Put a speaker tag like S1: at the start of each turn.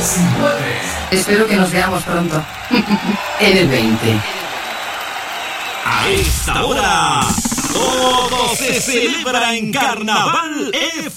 S1: Espero que nos veamos pronto. En el 20.
S2: A esta hora, todo se celebra en Carnaval